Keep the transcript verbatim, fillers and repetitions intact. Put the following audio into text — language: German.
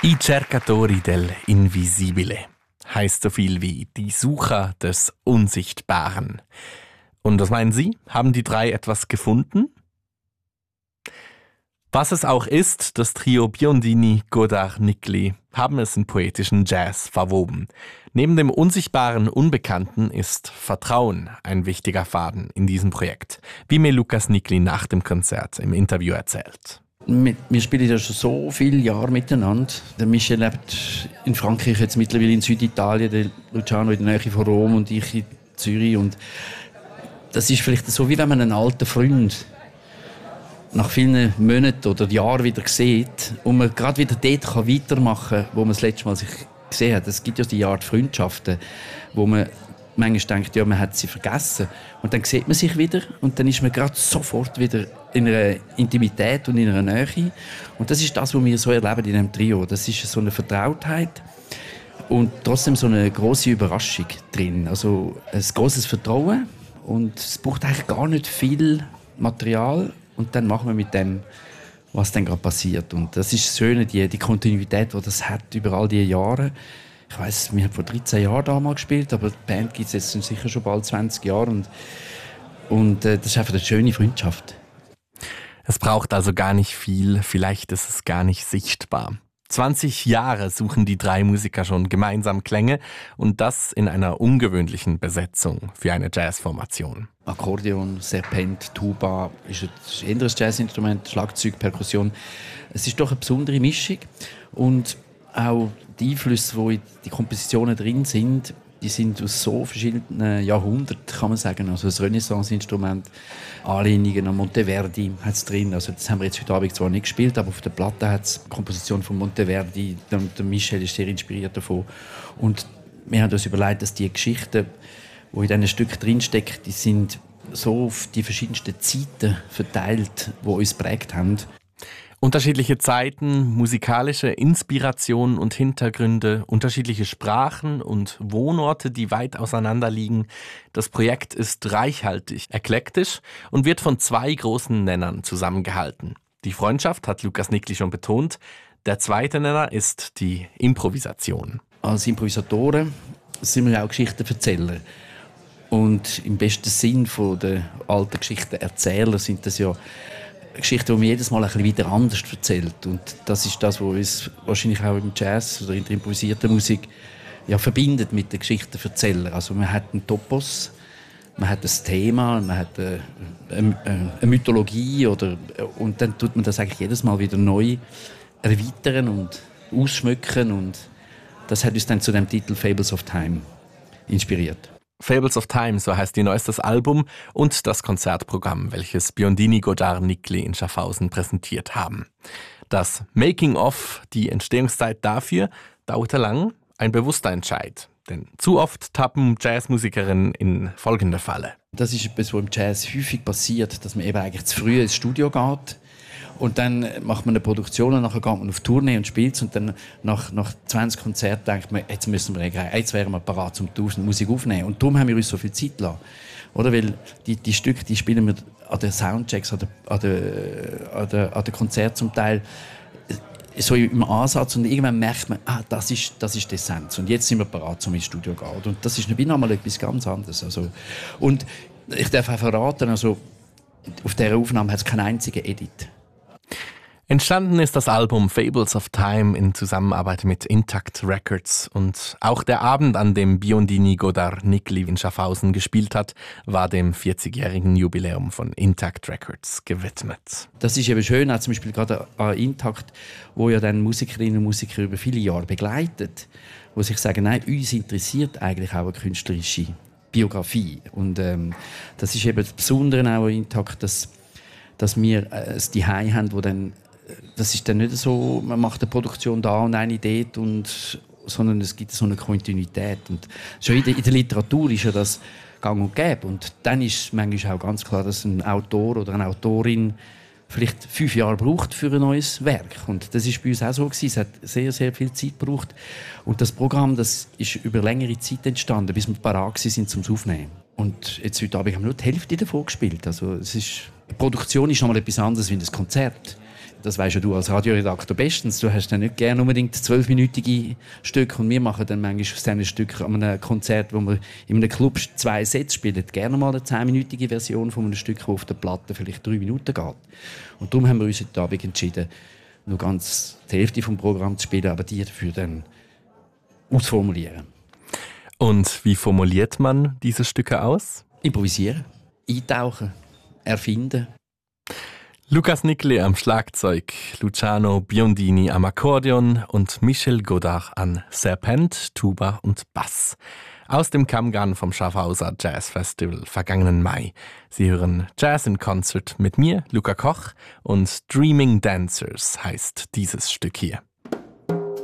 I cercatori del invisibile heißt so viel wie die Sucher des Unsichtbaren. Und was meinen Sie? Haben die drei etwas gefunden? Was es auch ist, das Trio Biondini, Godard, Nikli haben es in poetischen Jazz verwoben. Neben dem unsichtbaren Unbekannten ist Vertrauen ein wichtiger Faden in diesem Projekt, wie mir Lukas Nikli nach dem Konzert im Interview erzählt. Wir spielen ja schon so viele Jahre miteinander. Der Michel lebt in Frankreich, jetzt mittlerweile in Süditalien, der Luciano in der Nähe von Rom und ich in Zürich. Und das ist vielleicht so, wie wenn man einen alten Freund nach vielen Monaten oder Jahren wieder sieht und man gerade wieder dort weitermachen kann, wo man das letzte Mal sich gesehen hat. Es gibt ja die Art Freundschaften, wo man manchmal denkt, ja, man hat sie vergessen. Und dann sieht man sich wieder und dann ist man gerade sofort wieder in einer Intimität und in einer Nähe. Und das ist das, was wir so erleben in diesem Trio. Das ist so eine Vertrautheit und trotzdem so eine grosse Überraschung drin. Also ein grosses Vertrauen und es braucht eigentlich gar nicht viel Material und dann machen wir mit dem, was dann gerade passiert. Und das ist das Schöne, die, die Kontinuität, die das hat über all diese Jahre. Ich weiss, wir haben vor dreizehn Jahren damals gespielt, aber die Band gibt es jetzt sicher schon bald zwanzig Jahre. Und, und äh, das ist einfach eine schöne Freundschaft. Es braucht also gar nicht viel, vielleicht ist es gar nicht sichtbar. zwanzig Jahre suchen die drei Musiker schon gemeinsam Klänge und das in einer ungewöhnlichen Besetzung für eine Jazzformation. Akkordeon, Serpent, Tuba, ist ein anderes Jazzinstrument, Schlagzeug, Perkussion. Es ist doch eine besondere Mischung und auch die Einflüsse, die in die Kompositionen drin sind, die sind aus so verschiedenen Jahrhunderten, kann man sagen. Also das Renaissance-Instrument, Anlehnungen an Monteverdi hat es drin. Also das haben wir jetzt heute Abend zwar nicht gespielt, aber auf der Platte hat es Komposition von Monteverdi. Der, der Michel ist sehr inspiriert davon. Und wir haben uns überlegt, dass die Geschichten, die in diesen Stücken drinstecken, die sind so auf die verschiedensten Zeiten verteilt, die uns geprägt haben. Unterschiedliche Zeiten, musikalische Inspirationen und Hintergründe, unterschiedliche Sprachen und Wohnorte, die weit auseinander liegen. Das Projekt ist reichhaltig, eklektisch und wird von zwei großen Nennern zusammengehalten. Die Freundschaft hat Lukas Nikli schon betont. Der zweite Nenner ist die Improvisation. Als Improvisatoren sind wir auch Geschichtenerzähler. Und im besten Sinn von der alten Geschichtenerzähler sind das ja Geschichten, die man jedes Mal ein bisschen wieder anders erzählt. Und das ist das, was uns wahrscheinlich auch im Jazz oder in der improvisierten Musik ja, verbindet mit den Geschichtenverzählern. Also man hat einen Topos, man hat ein Thema, man hat eine, eine, eine Mythologie oder, und dann tut man das eigentlich jedes Mal wieder neu erweitern und ausschmücken. Und das hat uns dann zu dem Titel «Fables of Time» inspiriert. Fables of Time, so heißt ihr neuestes Album und das Konzertprogramm, welches Biondini, Godard, Nikli in Schaffhausen präsentiert haben. Das Making-of, die Entstehungszeit dafür, dauerte lang, ein bewusster Entscheid. Denn zu oft tappen Jazzmusikerinnen in folgende Falle. Das ist etwas, was im Jazz häufig passiert, dass man eben eigentlich zu früh ins Studio geht. Und dann macht man eine Produktion und nachher geht man auf Tournee und spielt und dann nach, nach zwanzig Konzerten denkt man, jetzt müssen wir jetzt wären wir parat, um die Musik aufzunehmen. Und darum haben wir uns so viel Zeit gelassen. Oder? Weil die, die Stücke, die spielen wir an den Soundchecks, an den an der, an der, an der Konzert zum Teil so im Ansatz und irgendwann merkt man, ah, das ist, das ist die Essenz. Und jetzt sind wir parat, um ins Studio zu gehen. Und das ist wie nochmal etwas ganz anderes. Also, und ich darf auch verraten, also, auf dieser Aufnahme hat es keinen einzigen Edit. Entstanden ist das Album Fables of Time in Zusammenarbeit mit Intact Records und auch der Abend, an dem Biondini, Godard, Nikli in Schaffhausen gespielt hat, war dem vierzigjährigen Jubiläum von Intact Records gewidmet. Das ist eben schön, auch zum Beispiel gerade an Intact, wo ja dann Musikerinnen und Musiker über viele Jahre begleitet, wo sich sagen, nein, uns interessiert eigentlich auch eine künstlerische Biografie. Und ähm, das ist eben das Besondere auch an Intact, dass, dass wir äh, das Zuhause haben, wo dann das ist dann nicht so, man macht eine Produktion da und eine dort, und, sondern es gibt so eine Kontinuität. Und schon in der, in der Literatur ist ja das gang und gäbe. Und dann ist es manchmal auch ganz klar, dass ein Autor oder eine Autorin vielleicht fünf Jahre braucht für ein neues Werk. Und das ist bei uns auch so gewesen. Es hat sehr, sehr viel Zeit gebraucht. Und das Programm, das ist über längere Zeit entstanden, bis wir parat sind zum Aufnehmen. Und jetzt heute Abend haben wir nur die Hälfte davon gespielt. Also es ist, die Produktion ist noch mal etwas anderes als ein Konzert. das weisst ja du als Radioredakteur bestens, du hast dann nicht gerne unbedingt zwölfminütige Stücke und wir machen dann manchmal aus diesen Stücken an einem Konzert, wo wir in einem Club zwei Sets spielen, gerne mal eine zehnminütige Version von einem Stück, das auf der Platte vielleicht drei Minuten geht. Und darum haben wir uns heute Abend entschieden, nur ganz die Hälfte vom Programm zu spielen, aber die dafür dann ausformulieren. Und wie formuliert man diese Stücke aus? Improvisieren, eintauchen, erfinden. Lukas Nickli am Schlagzeug, Luciano Biondini am Akkordeon und Michel Godard an Serpent, Tuba und Bass. Aus dem Kammgarn vom Schaffhauser Jazz Festival vergangenen Mai. Sie hören Jazz in Concert mit mir, Luca Koch, und Dreaming Dancers heißt dieses Stück hier.